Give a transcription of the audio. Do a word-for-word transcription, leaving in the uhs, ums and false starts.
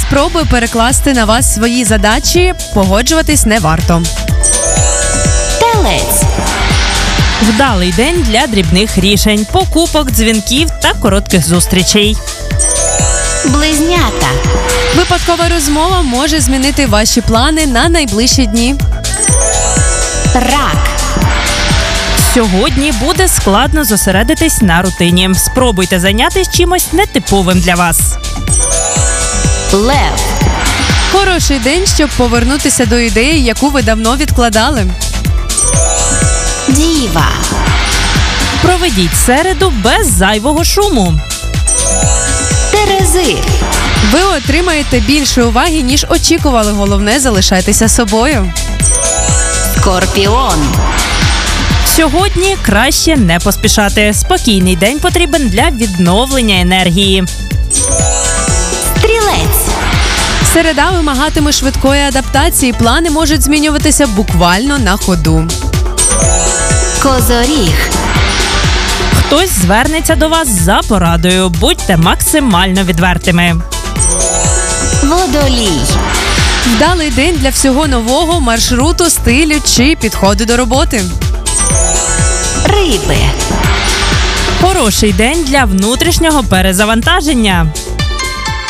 спробує перекласти на вас свої задачі, погоджуватись не варто. Телець. Вдалий день для дрібних рішень, покупок, дзвінків та коротких зустрічей. Близнята. Випадкова розмова може змінити ваші плани на найближчі дні. Рак. Сьогодні буде складно зосередитись на рутині. Спробуйте зайнятися чимось нетиповим для вас. Лев. Хороший день, щоб повернутися до ідеї, яку ви давно відкладали. Діва. Проведіть середу без зайвого шуму. Терези. Ви отримаєте більше уваги, ніж очікували. Головне – залишайтеся собою. Скорпіон. Сьогодні краще не поспішати. Спокійний день потрібен для відновлення енергії. Стрілець. Середа вимагатиме швидкої адаптації. Плани можуть змінюватися буквально на ходу. Козоріг. Хтось звернеться до вас за порадою. Будьте максимально відвертими. Водолій. Вдалий день для всього нового, маршруту, стилю чи підходу до роботи. Риби. Хороший день для внутрішнього перезавантаження.